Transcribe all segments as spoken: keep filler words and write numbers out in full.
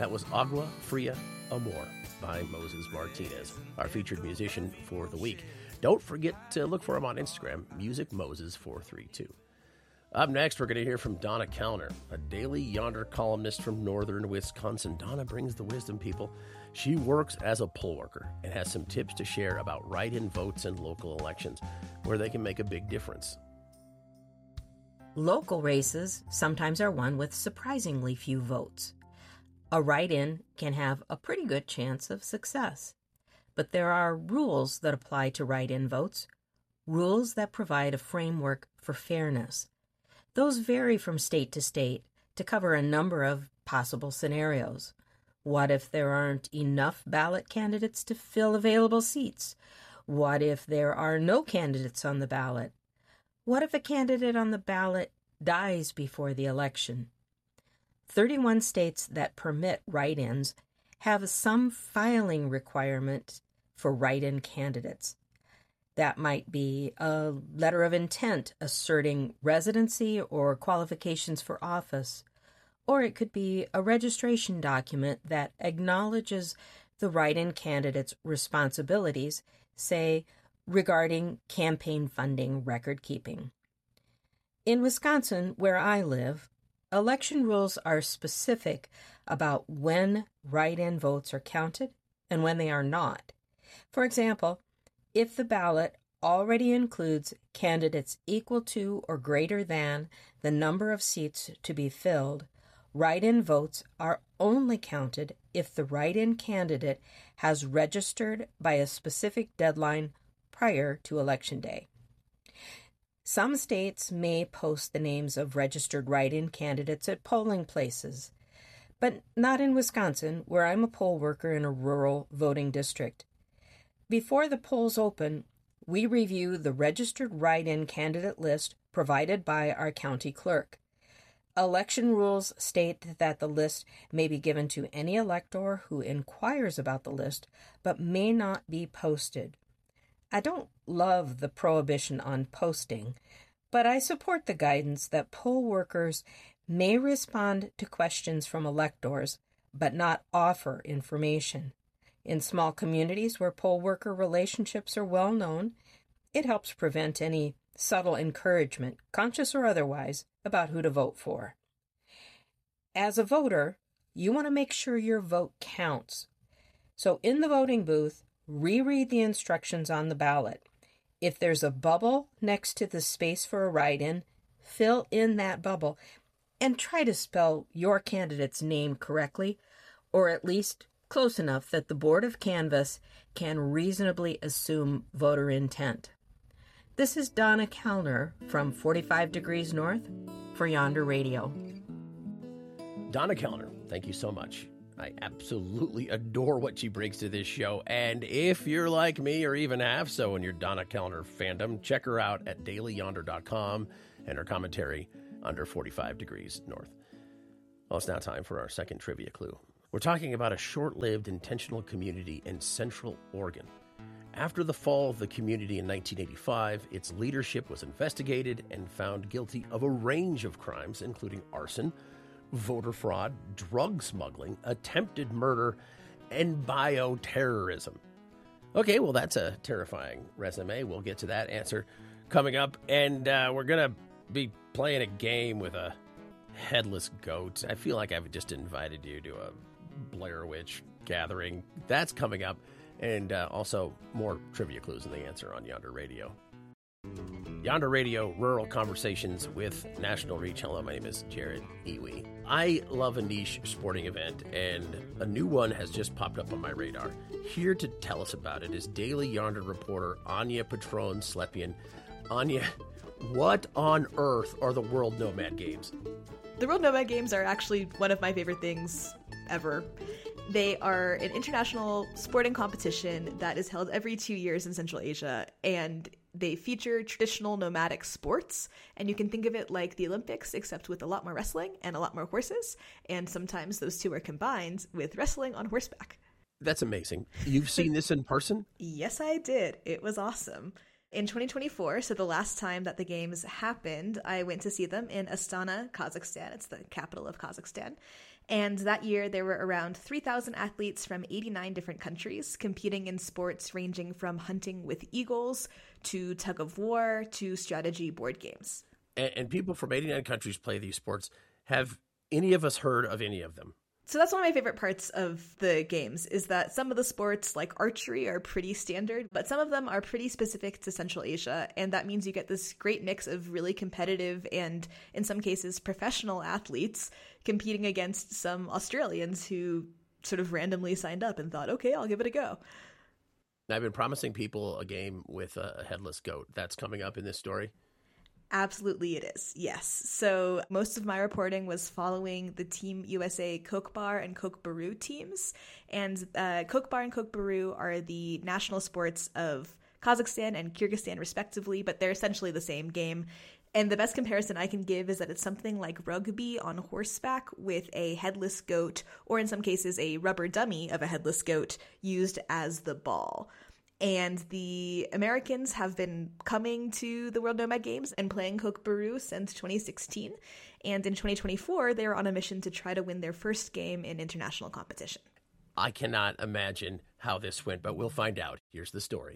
That was Agua Fria Amor by Moses Martinez, our featured musician for the week. Don't forget to look for him on Instagram, Music Moses four three two. Up next, we're going to hear from Donna Kellner, a Daily Yonder columnist from northern Wisconsin. Donna brings the wisdom, people. She works as a poll worker and has some tips to share about write-in votes in local elections, where they can make a big difference. Local races sometimes are won with surprisingly few votes. A write-in can have a pretty good chance of success. But there are rules that apply to write-in votes, rules that provide a framework for fairness. Those vary from state to state to cover a number of possible scenarios. What if there aren't enough ballot candidates to fill available seats? What if there are no candidates on the ballot? What if a candidate on the ballot dies before the election? thirty-one states that permit write-ins have some filing requirement for write-in candidates. That might be a letter of intent asserting residency or qualifications for office, or it could be a registration document that acknowledges the write-in candidate's responsibilities, say, regarding campaign funding record keeping. In Wisconsin, where I live, election rules are specific about when write-in votes are counted and when they are not. For example, if the ballot already includes candidates equal to or greater than the number of seats to be filled, write-in votes are only counted if the write-in candidate has registered by a specific deadline prior to Election Day. Some states may post the names of registered write-in candidates at polling places, but not in Wisconsin, where I'm a poll worker in a rural voting district. Before the polls open, we review the registered write-in candidate list provided by our county clerk. Election rules state that the list may be given to any elector who inquires about the list, but may not be posted. I don't love the prohibition on posting, but I support the guidance that poll workers may respond to questions from electors, but not offer information. In small communities where poll worker relationships are well known, it helps prevent any subtle encouragement, conscious or otherwise, about who to vote for. As a voter, you want to make sure your vote counts. So in the voting booth, reread the instructions on the ballot. If there's a bubble next to the space for a write-in, fill in that bubble and try to spell your candidate's name correctly, or at least close enough that the Board of Canvass can reasonably assume voter intent. This is Donna Kellner from forty-five Degrees North for Yonder Radio. Donna Kellner, thank you so much. I absolutely adore what she brings to this show. And if you're like me or even half so in your Donna Kellner fandom, check her out at daily yonder dot com and her commentary under forty-five Degrees North. Well, it's now time for our second trivia clue. We're talking about a short-lived intentional community in Central Oregon. After the fall of the community in nineteen eighty-five, its leadership was investigated and found guilty of a range of crimes, including arson, voter fraud, drug smuggling, attempted murder, and bioterrorism. Okay, well, that's a terrifying resume. We'll get to that answer coming up. And uh, we're going to be playing a game with a headless goat. I feel like I've just invited you to a Blair Witch gathering. That's coming up. And uh, also more trivia clues in the answer on Yonder Radio. Yonder Radio, Rural Conversations with National Reach. Hello, my name is Jared Iwi. I love a niche sporting event, and a new one has just popped up on my radar. Here to tell us about it is Daily Yonder reporter Anya Patron-Slepian. Anya, what on earth are the World Nomad Games? The World Nomad Games are actually one of my favorite things ever. They are an international sporting competition that is held every two years in Central Asia, and they feature traditional nomadic sports, and you can think of it like the Olympics, except with a lot more wrestling and a lot more horses, and sometimes those two are combined with wrestling on horseback. That's amazing. You've seen this in person? Yes, I did. It was awesome. In twenty twenty-four, so the last time that the games happened, I went to see them in Astana, Kazakhstan. It's the capital of Kazakhstan. And that year, there were around three thousand athletes from eighty-nine different countries competing in sports ranging from hunting with eagles to tug of war to strategy board games. And, and people from eighty-nine countries play these sports. Have any of us heard of any of them? So that's one of my favorite parts of the games, is that some of the sports like archery are pretty standard, but some of them are pretty specific to Central Asia. And that means you get this great mix of really competitive and, in some cases, professional athletes competing against some Australians who sort of randomly signed up and thought, okay, I'll give it a go. I've been promising people a game with a headless goat. That's coming up in this story. Absolutely it is, yes. So most of my reporting was following the Team U S A Kokbar and Kokbaru teams. And uh, Kokbar and Kokbaru are the national sports of Kazakhstan and Kyrgyzstan respectively, but they're essentially the same game. And the best comparison I can give is that it's something like rugby on horseback with a headless goat, or in some cases a rubber dummy of a headless goat used as the ball. And the Americans have been coming to the World Nomad Games and playing Kokbaru since twenty sixteen. And in twenty twenty-four, they are on a mission to try to win their first game in international competition. I cannot imagine how this went, but we'll find out. Here's the story.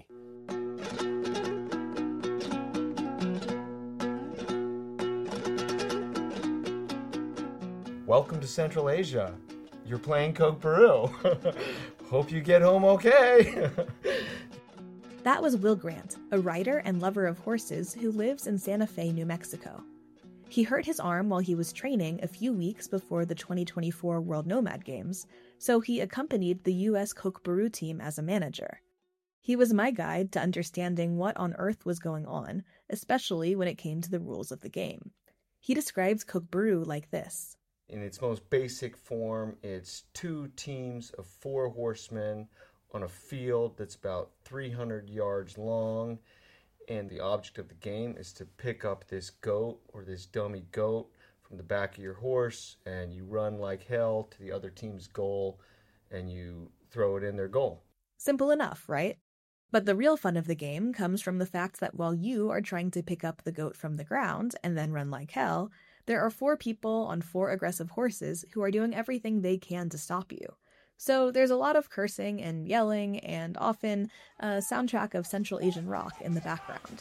Welcome to Central Asia. You're playing Kokbaru. Hope you get home okay. That was Will Grant, a writer and lover of horses who lives in Santa Fe, New Mexico. He hurt his arm while he was training a few weeks before the twenty twenty-four World Nomad Games, so he accompanied the U S Kokbaru team as a manager. He was my guide to understanding what on earth was going on, especially when it came to the rules of the game. He describes Kokbaru like this. In its most basic form, it's two teams of four horsemen on a field that's about three hundred yards long, and the object of the game is to pick up this goat or this dummy goat from the back of your horse, and you run like hell to the other team's goal, and you throw it in their goal. Simple enough, right? But the real fun of the game comes from the fact that while you are trying to pick up the goat from the ground and then run like hell, there are four people on four aggressive horses who are doing everything they can to stop you. So there's a lot of cursing and yelling and often a soundtrack of Central Asian rock in the background.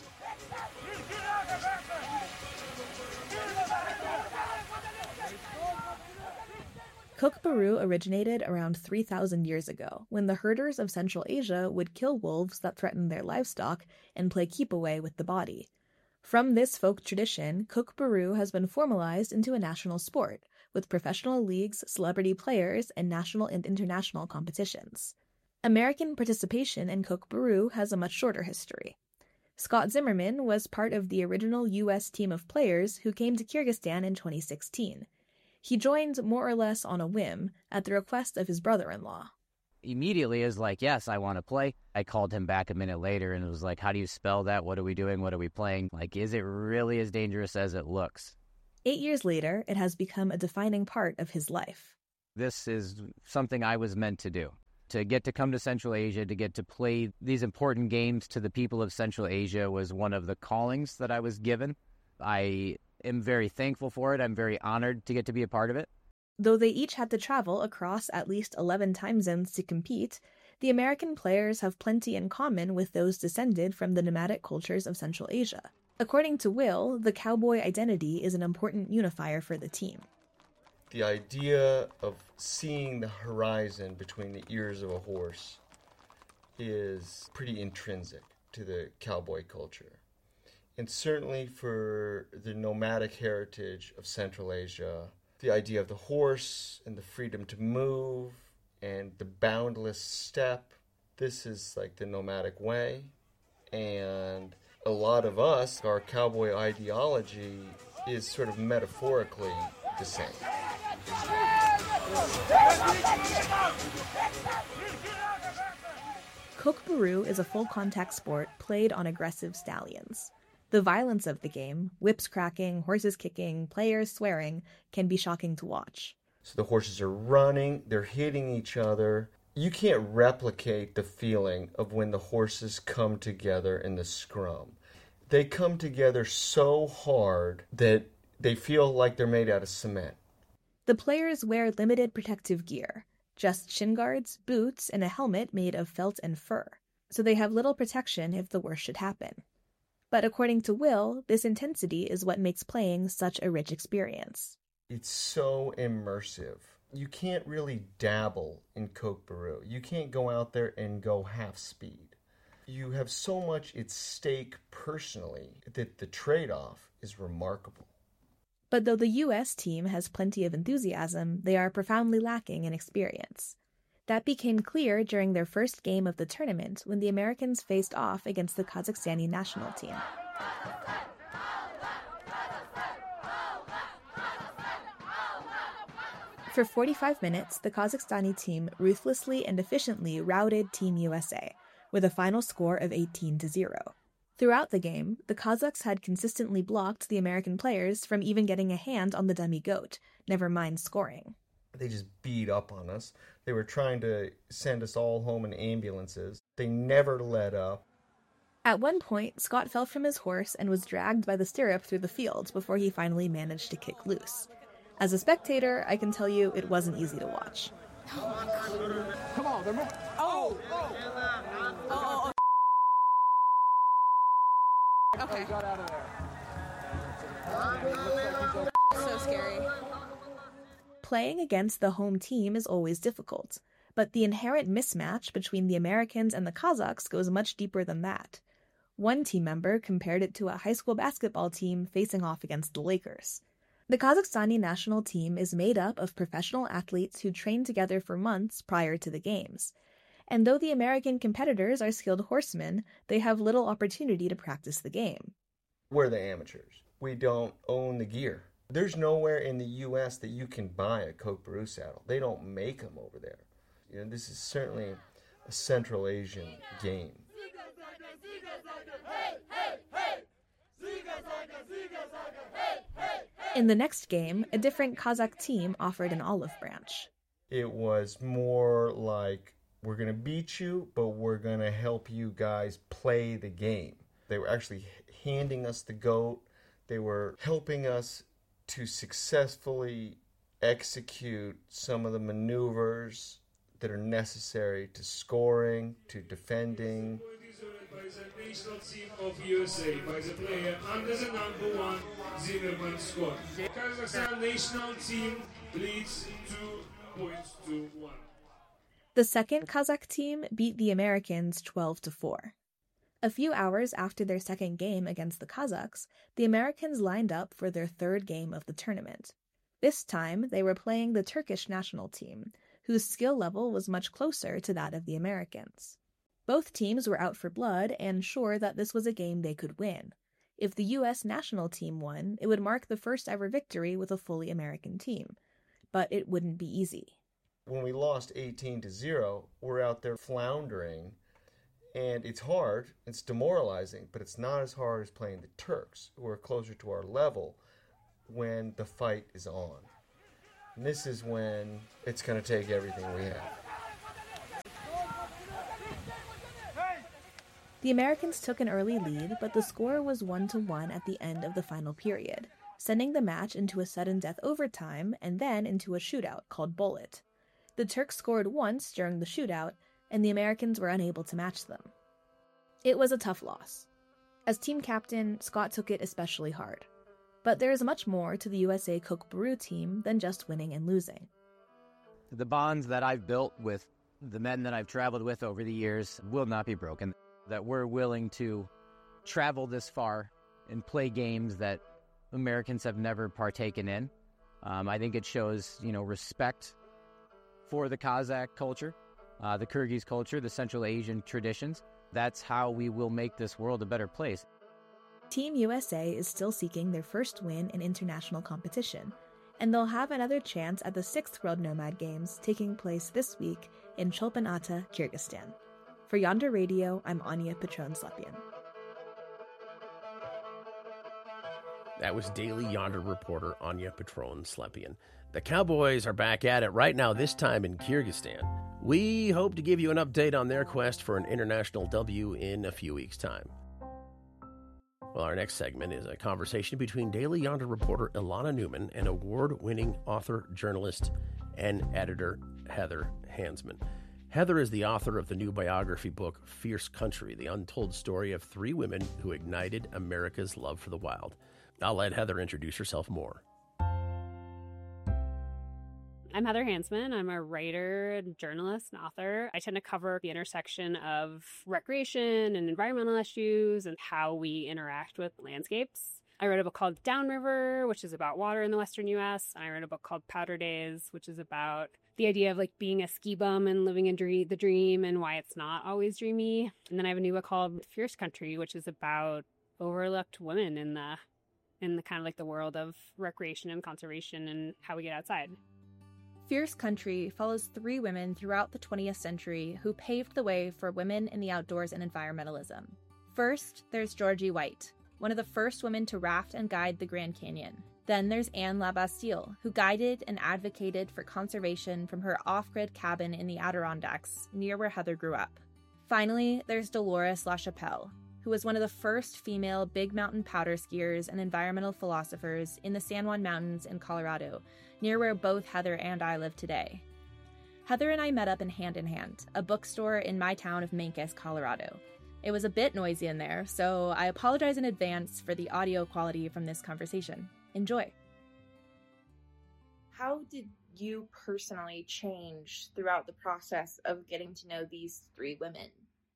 Kokbaru originated around three thousand years ago, when the herders of Central Asia would kill wolves that threatened their livestock and play keep-away with the body. From this folk tradition, Kokbaru has been formalized into a national sport, with professional leagues, celebrity players, and national and international competitions. American participation in Kokbaru has a much shorter history. Scott Zimmerman was part of the original U S team of players who came to Kyrgyzstan in twenty sixteen. He joined more or less on a whim, at the request of his brother-in-law. Immediately is like, yes, I want to play. I called him back a minute later and was like, how do you spell that? What are we doing? What are we playing? Like, is it really as dangerous as it looks? Eight years later, it has become a defining part of his life. This is something I was meant to do. To get to come to Central Asia, to get to play these important games to the people of Central Asia was one of the callings that I was given. I am very thankful for it. I'm very honored to get to be a part of it. Though they each had to travel across at least eleven time zones to compete, the American players have plenty in common with those descended from the nomadic cultures of Central Asia. According to Will, the cowboy identity is an important unifier for the team. The idea of seeing the horizon between the ears of a horse is pretty intrinsic to the cowboy culture. And certainly for the nomadic heritage of Central Asia, the idea of the horse and the freedom to move and the boundless step, this is like the nomadic way. And a lot of us, our cowboy ideology is sort of metaphorically the same. Kokbaru is a full-contact sport played on aggressive stallions. The violence of the game, whips cracking, horses kicking, players swearing, can be shocking to watch. So the horses are running, they're hitting each other, You can't replicate the feeling of when the horses come together in the scrum. They come together so hard that they feel like they're made out of cement. The players wear limited protective gear, just shin guards, boots, and a helmet made of felt and fur, so they have little protection if the worst should happen. But according to Will, this intensity is what makes playing such a rich experience. It's so immersive. You can't really dabble in Kook-Baru. You can't go out there and go half speed. You have so much at stake personally that the trade-off is remarkable. But though the U S team has plenty of enthusiasm, they are profoundly lacking in experience. That became clear during their first game of the tournament when the Americans faced off against the Kazakhstani national team. For forty-five minutes, the Kazakhstani team ruthlessly and efficiently routed Team U S A, with a final score of eighteen to zero. Throughout the game, the Kazakhs had consistently blocked the American players from even getting a hand on the dummy goat, never mind scoring. They just beat up on us. They were trying to send us all home in ambulances. They never let up. At one point, Scott fell from his horse and was dragged by the stirrup through the field before he finally managed to kick loose. As a spectator, I can tell you it wasn't easy to watch. Come on, they're moving. Oh! Oh! Oh! Oh! Okay. Got out of there. So scary. Playing against the home team is always difficult, but the inherent mismatch between the Americans and the Kazakhs goes much deeper than that. One team member compared it to a high school basketball team facing off against the Lakers. The Kazakhstani national team is made up of professional athletes who train together for months prior to the games. And though the American competitors are skilled horsemen, they have little opportunity to practice the game. We're the amateurs. We don't own the gear. There's nowhere in the U S that you can buy a Kook-Baru saddle. They don't make them over there. You know, this is certainly a Central Asian game. In the next game, a different Kazakh team offered an olive branch. It was more like, we're going to beat you, but we're going to help you guys play the game. They were actually handing us the goat. They were helping us to successfully execute some of the maneuvers that are necessary to scoring, to defending. By the national team of U S A, by the player under the number one Zimmerman score. Kazakhstan national team leads two points to one. The second Kazakh team beat the Americans twelve to four. A few hours after their second game against the Kazakhs, the Americans lined up for their third game of the tournament. This time, they were playing the Turkish national team, whose skill level was much closer to that of the Americans. Both teams were out for blood and sure that this was a game they could win. If the U S national team won, it would mark the first ever victory with a fully American team. But it wouldn't be easy. When we lost eighteen to zero, we're out there floundering, and it's hard, it's demoralizing, but it's not as hard as playing the Turks, who are closer to our level when the fight is on. And this is when it's going to take everything we have. The Americans took an early lead, but the score was one to one at the end of the final period, sending the match into a sudden death overtime and then into a shootout called Bullet. The Turks scored once during the shootout, and the Americans were unable to match them. It was a tough loss. As team captain, Scott took it especially hard. But there is much more to the U S A Kook-Baru team than just winning and losing. The bonds that I've built with the men that I've traveled with over the years will not be broken. That we're willing to travel this far and play games that Americans have never partaken in. Um, I think it shows, you know, respect for the Kazakh culture, uh, the Kyrgyz culture, the Central Asian traditions. That's how we will make this world a better place. Team U S A is still seeking their first win in international competition, and they'll have another chance at the sixth World Nomad Games taking place this week in Cholpan-Ata, Kyrgyzstan. For Yonder Radio, I'm Anya Patron-Slepian. That was Daily Yonder reporter Anya Patron-Slepian. The Cowboys are back at it right now, this time in Kyrgyzstan. We hope to give you an update on their quest for an international W in a few weeks' time. Well, our next segment is a conversation between Daily Yonder reporter Ilana Newman and award-winning author, journalist, and editor Heather Hansman. Heather is the author of the new biography book, Fierce Country, the untold story of three women who ignited America's love for the wild. I'll let Heather introduce herself more. I'm Heather Hansman. I'm a writer, journalist, and author. I tend to cover the intersection of recreation and environmental issues and how we interact with landscapes. I wrote a book called Downriver, which is about water in the western U S. And I wrote a book called Powder Days, which is about the idea of like being a ski bum and living in dre- the dream and why it's not always dreamy. And then I have a new book called Fierce Country, which is about overlooked women in the in the kind of like the world of recreation and conservation and how we get outside. Fierce Country follows three women throughout the twentieth century who paved the way for women in the outdoors and environmentalism. First, there's Georgie White, one of the first women to raft and guide the Grand Canyon. Then there's Anne LaBastille, who guided and advocated for conservation from her off-grid cabin in the Adirondacks, near where Heather grew up. Finally, there's Dolores LaChapelle, who was one of the first female big mountain powder skiers and environmental philosophers in the San Juan Mountains in Colorado, near where both Heather and I live today. Heather and I met up in Hand in Hand, a bookstore in my town of Mancos, Colorado. It was a bit noisy in there, so I apologize in advance for the audio quality from this conversation. Enjoy. How did you personally change throughout the process of getting to know these three women?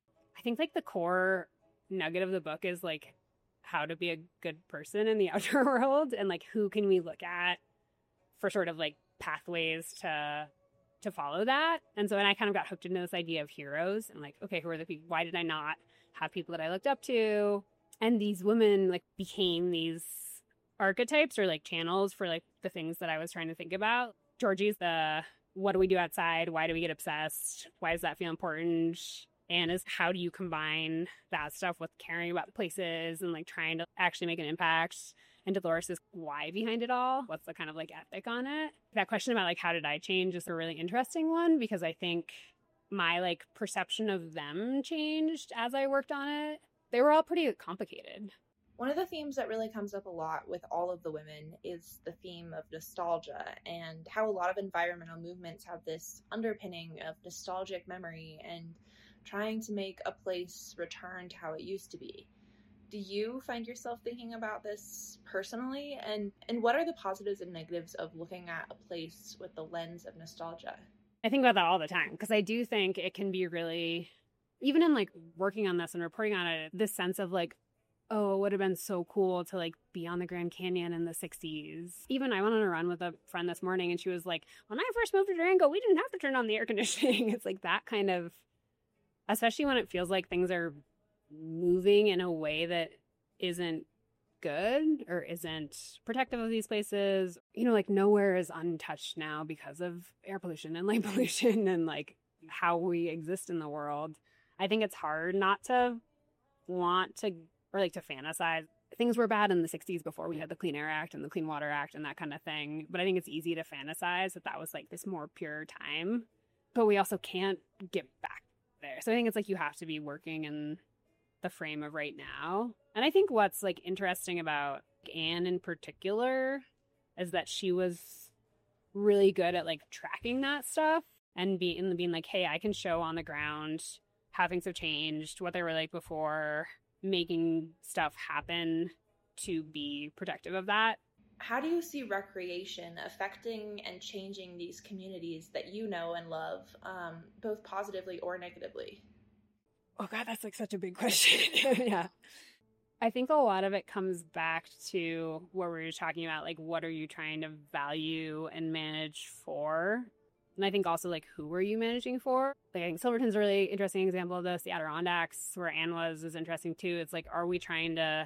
I think like the core nugget of the book is like how to be a good person in the outdoor world and like who can we look at for sort of like pathways to to follow that. And so and I kind of got hooked into this idea of heroes and like, okay, who are the people? Why did I not have people that I looked up to? And these women like became these archetypes or like channels for like the things that I was trying to think about. Georgie's the what do we do outside? Why do we get obsessed? Why does that feel important? And is how do you combine that stuff with caring about places and like trying to actually make an impact? And Dolores' why behind it all. What's the kind of like ethic on it? That question about like how did I change is a really interesting one because I think my like perception of them changed as I worked on it. They were all pretty complicated. One of the themes that really comes up a lot with all of the women is the theme of nostalgia and how a lot of environmental movements have this underpinning of nostalgic memory and trying to make a place return to how it used to be. Do you find yourself thinking about this personally? And, and what are the positives and negatives of looking at a place with the lens of nostalgia? I think about that all the time because I do think it can be really, even in like working on this and reporting on it, this sense of like, oh, it would have been so cool to like be on the Grand Canyon in the sixties. Even I went on a run with a friend this morning and she was like, when I first moved to Durango, we didn't have to turn on the air conditioning. It's like that kind of, especially when it feels like things are moving in a way that isn't good or isn't protective of these places. You know, like nowhere is untouched now because of air pollution and light pollution and like how we exist in the world. I think it's hard not to want to or like to fantasize. Things were bad in the sixties before we had the Clean Air Act and the Clean Water Act and that kind of thing. But I think it's easy to fantasize that that was like this more pure time. But we also can't get back there. So I think it's like you have to be working in the frame of right now. And I think what's like interesting about Anne in particular is that she was really good at like tracking that stuff and being, being like, hey, I can show on the ground how things have changed, what they were like before, making stuff happen to be protective of that. How do you see recreation affecting and changing these communities that you know and love, um, both positively or negatively? Oh God, that's like such a big question. Yeah. I think a lot of it comes back to what we were talking about, like what are you trying to value and manage for? And I think also like who are you managing for? Like I think Silverton's a really interesting example of this. The Adirondacks, where Anne was, is interesting too. It's like, are we trying to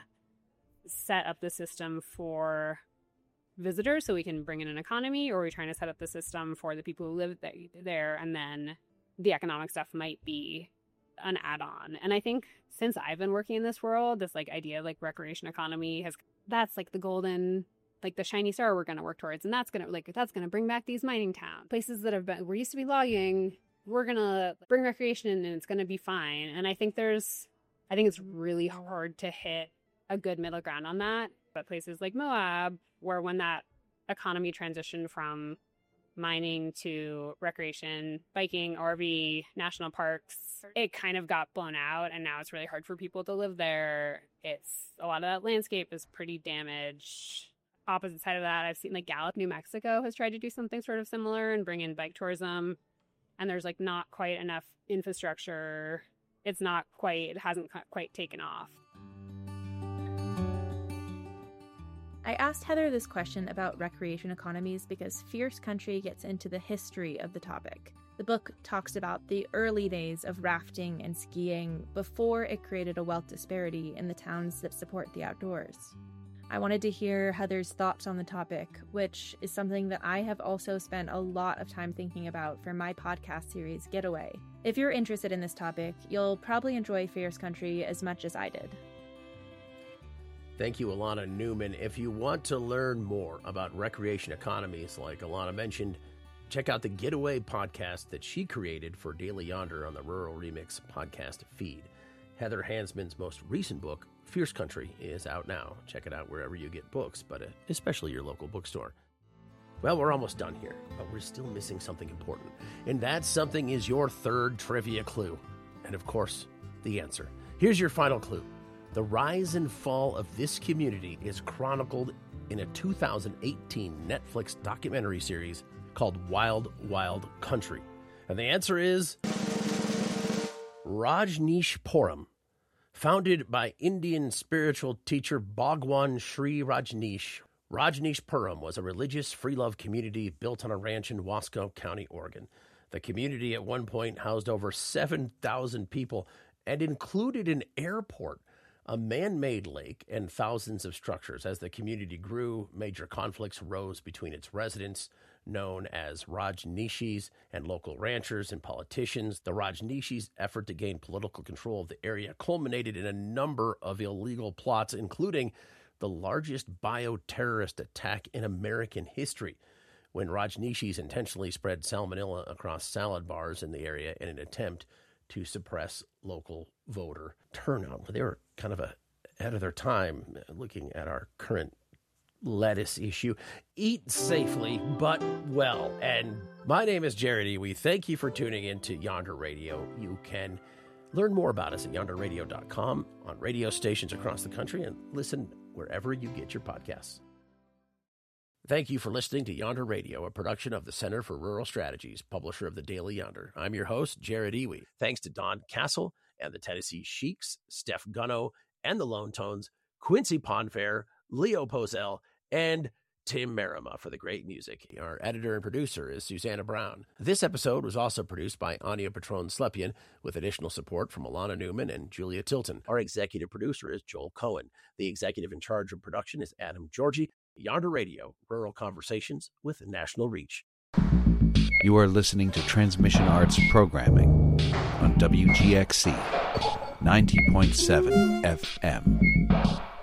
set up the system for visitors so we can bring in an economy, or are we trying to set up the system for the people who live there and then the economic stuff might be an add-on? And I think since I've been working in this world, this like idea of like recreation economy has, that's like the golden, like the shiny star we're going to work towards. And that's going to like, that's going to bring back these mining towns, places that have been, were used to be logging we're going to bring recreation in and it's going to be fine. And I think there's, I think it's really hard to hit a good middle ground on that. But places like Moab, where when that economy transitioned from mining to recreation, biking, R V, national parks, it kind of got blown out, and now it's really hard for people to live there. It's a lot of that landscape is pretty damaged. Opposite side of that, I've seen like Gallup, New Mexico has tried to do something sort of similar and bring in bike tourism, and there's like not quite enough infrastructure. It's not quite, it hasn't quite taken off. I asked Heather this question about recreation economies because Fierce Country gets into the history of the topic. The book talks about the early days of rafting and skiing before it created a wealth disparity in the towns that support the outdoors. I wanted to hear Heather's thoughts on the topic, which is something that I have also spent a lot of time thinking about for my podcast series, Getaway. If you're interested in this topic, you'll probably enjoy Fierce Country as much as I did. Thank you, Alana Newman. If you want to learn more about recreation economies, like Alana mentioned, check out the Getaway podcast that she created for Daily Yonder on the Rural Remix podcast feed. Heather Hansman's most recent book, Fierce Country, is out now. Check it out wherever you get books, but especially your local bookstore. Well, we're almost done here, but we're still missing something important. And that something is your third trivia clue. And of course, the answer. Here's your final clue. The rise and fall of this community is chronicled in a two thousand eighteen Netflix documentary series called Wild Wild Country. And the answer is Rajneeshpuram. Founded by Indian spiritual teacher Bhagwan Sri Rajneesh, Rajneeshpuram was a religious free-love community built on a ranch in Wasco County, Oregon. The community at one point housed over seven thousand people and included an airport, a man-made lake, and thousands of structures. As the community grew, major conflicts rose between its residents, known as Rajneeshis, and local ranchers and politicians. The Rajneeshis' effort to gain political control of the area culminated in a number of illegal plots, including the largest bioterrorist attack in American history, when Rajneeshis intentionally spread salmonella across salad bars in the area in an attempt to suppress local voter turnout. They were kind of ahead of their time looking at our current lettuce issue. Eat safely, but well. And my name is Jared E. We thank you for tuning in to Yonder Radio. You can learn more about us at yonder radio dot com, on radio stations across the country, and listen wherever you get your podcasts. Thank you for listening to Yonder Radio, a production of the Center for Rural Strategies, publisher of the Daily Yonder. I'm your host, Jared Ewey. Thanks to Don Castle and the Tennessee Sheiks, Steph Gunno and the Lone Tones, Quincy Ponfair, Leo Posel, and Tim Merima for the great music. Our editor and producer is Susanna Brown. This episode was also produced by Anya Patron-Slepian with additional support from Alana Newman and Julia Tilton. Our executive producer is Joel Cohen. The executive in charge of production is Adam Georgie. Yonder Radio, rural conversations with national reach. You are listening to Transmission Arts programming on W G X C ninety point seven F M.